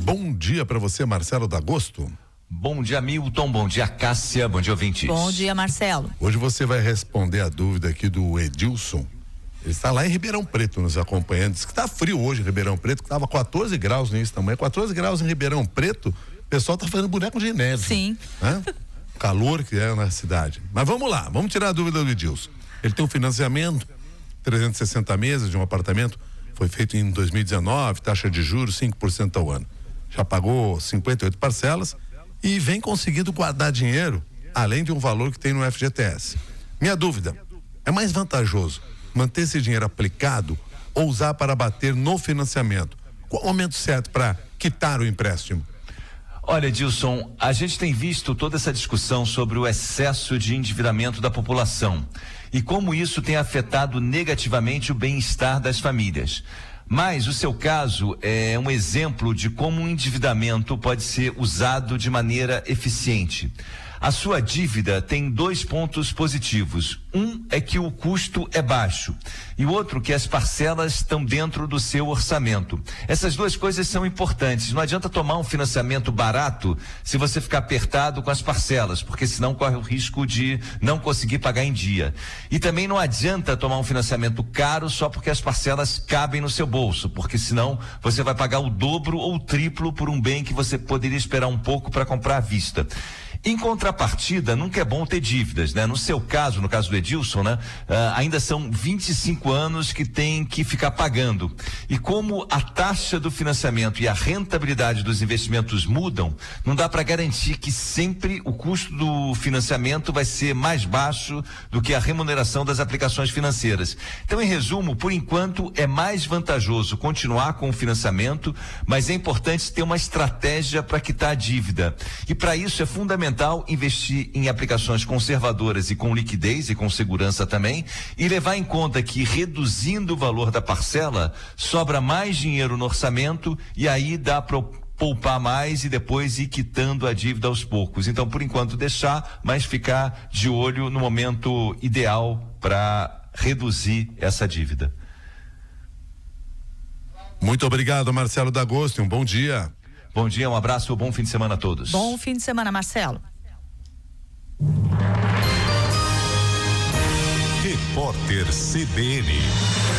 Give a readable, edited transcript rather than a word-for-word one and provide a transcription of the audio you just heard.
Bom dia para você, Marcelo D'Agosto. Bom dia, Milton. Bom dia, Cássia. Bom dia, ouvintes. Bom dia, Marcelo. Hoje você vai responder a dúvida aqui do Edilson. Ele está lá em Ribeirão Preto nos acompanhando. Diz que está frio hoje em Ribeirão Preto, que estava 14 graus no início da manhã. 14 graus em Ribeirão Preto, o pessoal está fazendo boneco de neve. Sim. Né? Calor que é na cidade. Mas vamos lá, vamos tirar a dúvida do Edilson. Ele tem um financiamento, 360 meses de um apartamento, foi feito em 2019, taxa de juros 5% ao ano. Já pagou 58 parcelas e vem conseguindo guardar dinheiro, além de um valor que tem no FGTS. Minha dúvida, é mais vantajoso manter esse dinheiro aplicado ou usar para bater no financiamento? Qual o momento certo para quitar o empréstimo? Olha, Edilson, a gente tem visto toda essa discussão sobre o excesso de endividamento da população e como isso tem afetado negativamente o bem-estar das famílias. Mas o seu caso é um exemplo de como o endividamento pode ser usado de maneira eficiente. A sua dívida tem 2 pontos positivos. Um é que o custo é baixo e o outro que as parcelas estão dentro do seu orçamento. Essas 2 coisas são importantes. Não adianta tomar um financiamento barato se você ficar apertado com as parcelas, porque senão corre o risco de não conseguir pagar em dia. E também não adianta tomar um financiamento caro só porque as parcelas cabem no seu bolso, porque senão você vai pagar o dobro ou o triplo por um bem que você poderia esperar um pouco para comprar à vista. Em contrapartida, nunca é bom ter dívidas, né? No seu caso, no caso do Edilson, né? Ainda são 25 anos que tem que ficar pagando. E como a taxa do financiamento e a rentabilidade dos investimentos mudam, não dá para garantir que sempre o custo do financiamento vai ser mais baixo do que a remuneração das aplicações financeiras. Então, em resumo, por enquanto é mais vantajoso continuar com o financiamento, mas é importante ter uma estratégia para quitar a dívida. E para isso é fundamental investir em aplicações conservadoras e com liquidez e com segurança também, e levar em conta que reduzindo o valor da parcela sobra mais dinheiro no orçamento e aí dá para poupar mais e depois ir quitando a dívida aos poucos. Então, por enquanto deixar, mas ficar de olho no momento ideal para reduzir essa dívida. Muito obrigado, Marcelo D'Agosto, um bom dia. Bom dia, um abraço e bom fim de semana a todos. Bom fim de semana, Marcelo. Repórter CBN.